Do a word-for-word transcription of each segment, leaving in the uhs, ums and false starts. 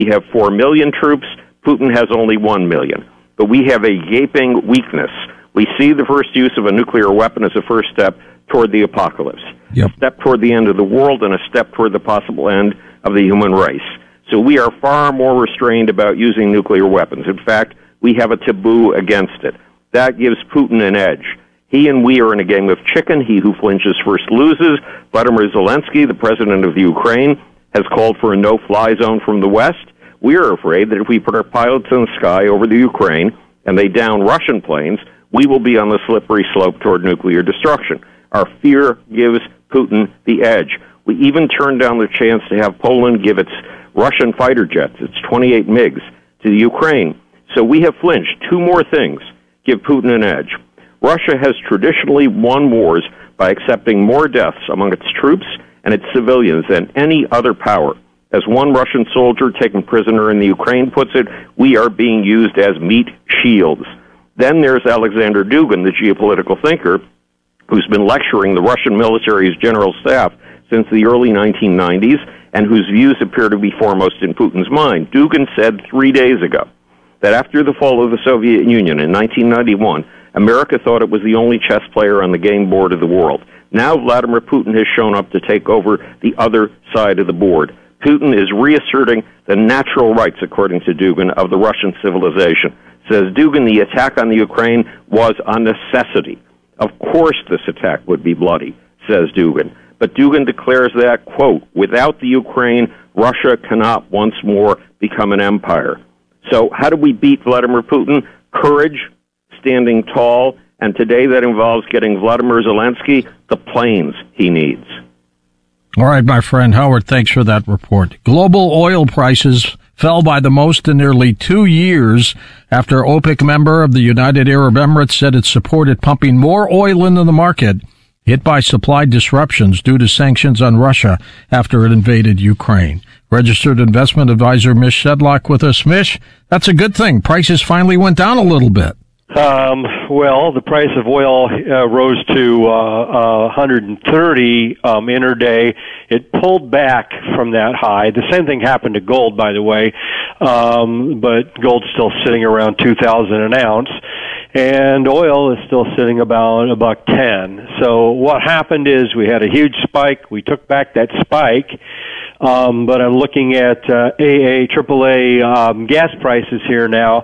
We have four million troops. Putin has only one million. But we have a gaping weakness. We see the first use of a nuclear weapon as a first step toward the apocalypse, yep. a step toward the end of the world, and a step toward the possible end of the human race. So we are far more restrained about using nuclear weapons. In fact, we have a taboo against it. That gives Putin an edge. He and we are in a game of chicken. He who flinches first loses. Vladimir Zelensky, the president of the Ukraine, has called for a no-fly zone from the West. We are afraid that if we put our pilots in the sky over the Ukraine and they down Russian planes, we will be on the slippery slope toward nuclear destruction. Our fear gives Putin the edge. We even turned down the chance to have Poland give its Russian fighter jets, its twenty-eight MiGs, to the Ukraine. So we have flinched. Two more things give Putin an edge. Russia has traditionally won wars by accepting more deaths among its troops and its civilians than any other power. As one Russian soldier taken prisoner in the Ukraine puts it, we are being used as meat shields. Then there's Alexander Dugin, the geopolitical thinker, who's been lecturing the Russian military's general staff since the early nineteen nineties, and whose views appear to be foremost in Putin's mind. Dugin said three days ago that after the fall of the Soviet Union in nineteen ninety-one, America thought it was the only chess player on the game board of the world. Now Vladimir Putin has shown up to take over the other side of the board. Putin is reasserting the natural rights, according to Dugin, of the Russian civilization. Says Dugin, the attack on the Ukraine was a necessity. Of course this attack would be bloody, says Dugin. But Dugin declares that, quote, without the Ukraine, Russia cannot once more become an empire. So how do we beat Vladimir Putin? Courage, standing tall, and today that involves getting Vladimir Zelensky the planes he needs. All right, my friend Howard, thanks for that report. Global oil prices fell by the most in nearly two years after OPEC member of the United Arab Emirates said it supported pumping more oil into the market, hit by supply disruptions due to sanctions on Russia after it invaded Ukraine. Registered investment advisor Mish Sedlock with us. Mish, that's a good thing. Prices finally went down a little bit. Um, well, the price of oil uh, rose to uh, uh, one hundred thirty um, intraday. It pulled back from that high. The same thing happened to gold, by the way, um, but gold's still sitting around two thousand an ounce, and oil is still sitting about a buck ten. So what happened is we had a huge spike. We took back that spike. Um, but I'm looking at uh, A A, triple A um, gas prices here now.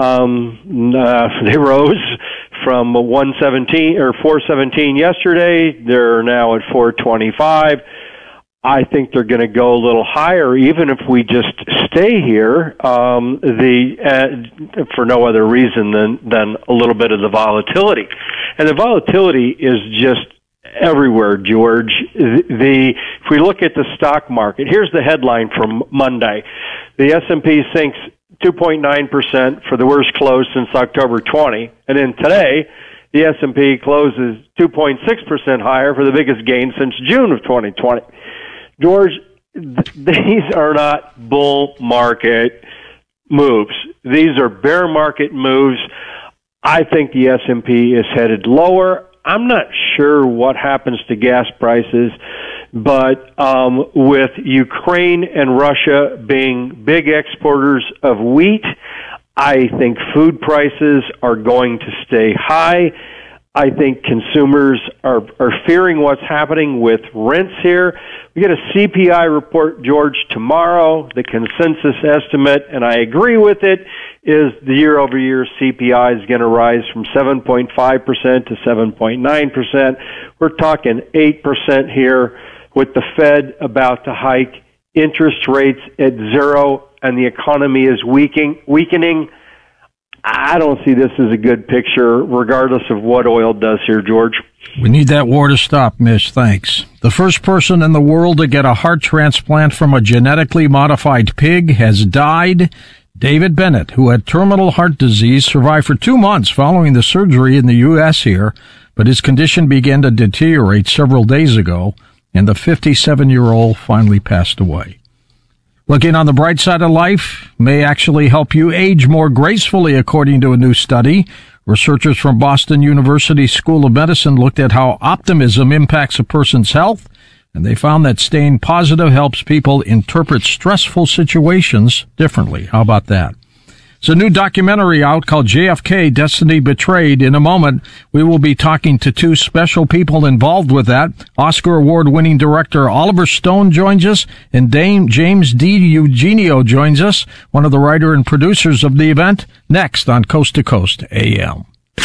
Um, uh, they rose from one seventeen or four seventeen yesterday. They're now at four twenty-five. I think they're going to go a little higher, even if we just stay here. Um, the uh, for no other reason than than a little bit of the volatility, and the volatility is just everywhere, George. The if we look at the stock market, here's the headline from Monday: the S and P sinks two point nine percent for the worst close since October twentieth, and then today the S and P closes two point six percent higher for the biggest gain since June of twenty twenty. George, th- these are not bull market moves. These are bear market moves. I think the S and P is headed lower. I'm not sure what happens to gas prices, but um, with Ukraine and Russia being big exporters of wheat, I think food prices are going to stay high. I think consumers are, are fearing what's happening with rents here. We get a C P I report, George, tomorrow. The consensus estimate, and I agree with it, is the year-over-year C P I is going to rise from seven point five percent to seven point nine percent. We're talking eight percent here with the Fed about to hike interest rates at zero, and the economy is weakening. weakening. I don't see this as a good picture, regardless of what oil does here, George. We need that war to stop, Mish. Thanks. The first person in the world to get a heart transplant from a genetically modified pig has died. David Bennett, who had terminal heart disease, survived for two months following the surgery in the U S here, but his condition began to deteriorate several days ago, and the fifty-seven-year-old finally passed away. Looking on the bright side of life may actually help you age more gracefully, according to a new study. Researchers from Boston University School of Medicine looked at how optimism impacts a person's health. And they found that staying positive helps people interpret stressful situations differently. How about that? It's a new documentary out called J F K, Destiny Betrayed. In a moment, we will be talking to two special people involved with that. Oscar Award-winning director Oliver Stone joins us, and Dame James D. Eugenio joins us, one of the writer and producers of the event, next on Coast to Coast A M.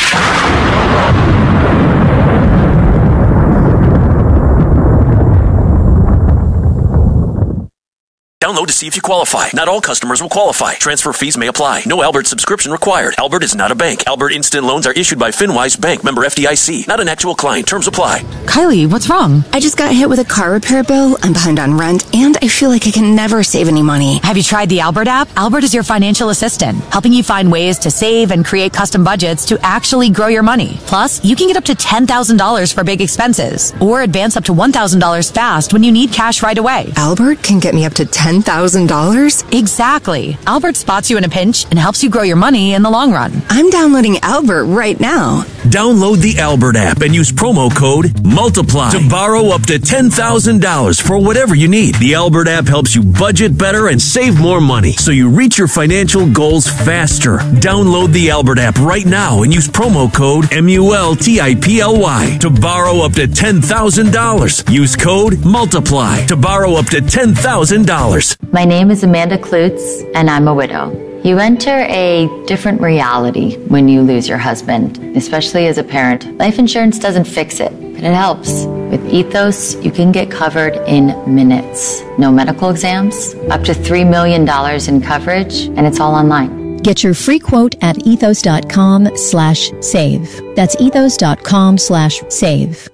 Download to see if you qualify. Not all customers will qualify. Transfer fees may apply. No Albert subscription required. Albert is not a bank. Albert Instant Loans are issued by FinWise Bank, member F D I C. Not an actual client. Terms apply. Kylie, what's wrong? I just got hit with a car repair bill. I'm behind on rent, and I feel like I can never save any money. Have you tried the Albert app? Albert is your financial assistant, helping you find ways to save and create custom budgets to actually grow your money. Plus, you can get up to ten thousand dollars for big expenses, or advance up to one thousand dollars fast when you need cash right away. Albert can get me up to ten thousand dollars? Exactly. Albert spots you in a pinch and helps you grow your money in the long run. I'm downloading Albert right now. Download the Albert app and use promo code MULTIPLY to borrow up to ten thousand dollars for whatever you need. The Albert app helps you budget better and save more money so you reach your financial goals faster. Download the Albert app right now and use promo code M U L T I P L Y to borrow up to ten thousand dollars. Use code MULTIPLY to borrow up to ten thousand dollars. My name is Amanda Klutz, and I'm a widow. You enter a different reality when you lose your husband, especially as a parent. Life insurance doesn't fix it, but it helps. With Ethos, you can get covered in minutes. No medical exams, up to three million dollars in coverage, and it's all online. Get your free quote at ethos.com slash save. That's ethos.com slash save.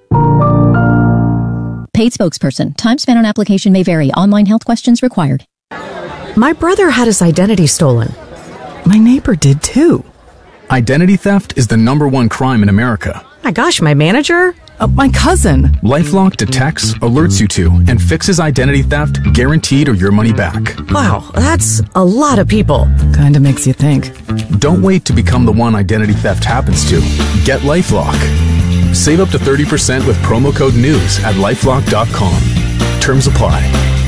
Paid spokesperson. Time spent on application may vary. Online health questions required. My brother had his identity stolen. My neighbor did too. Identity theft is the number one crime in America. My gosh, my manager? Uh, my cousin. LifeLock detects, alerts you to, and fixes identity theft, guaranteed or your money back. Wow, that's a lot of people. Kinda makes you think. Don't wait to become the one identity theft happens to. Get LifeLock. Save up to thirty percent with promo code NEWS at lifelock dot com. Terms apply.